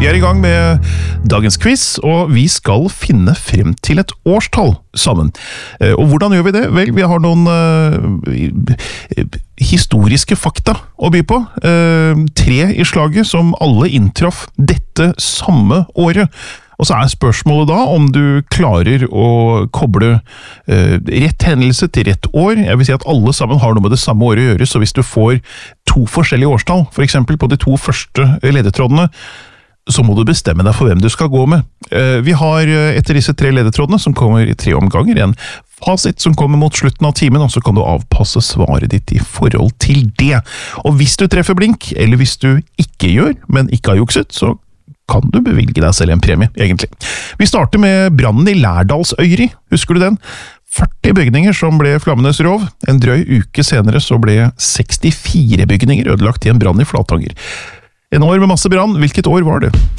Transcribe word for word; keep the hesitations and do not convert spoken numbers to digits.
Vi er i gang med dagens quiz, og vi skal finne frem til et årstall sammen. Og hvordan gjør vi det? Vel, vi har noen uh, historiske fakta å by på. Uh, tre i slaget som alle inntraff dette samme året. Og så er spørsmålet da om du klarer å koble uh, rett hendelse til rett år. Jeg vil si at alle sammen har noe med det samme året å gjøre, så hvis du får to forskjellige årstall, for eksempel på de to første ledetrådene, så må du bestemme deg for hvem du skal gå med. Vi har etter disse tre ledetrådene, som kommer i tre omganger, en fasit som kommer mot slutten av timen, og så kan du avpasse svaret ditt i forhold til det. Og hvis du treffer blink, eller hvis du ikke gjør, men ikke har jukset, så kan du bevilge deg selv en premie, egentlig. Vi starter med brannen i Lærdalsøyri, husker du den? førti bygninger som ble flammenes rov. En drøy uke senere så ble sekstifire bygninger ødelagt i en brann i Flatanger. En år med masse brann, hvilket år var det?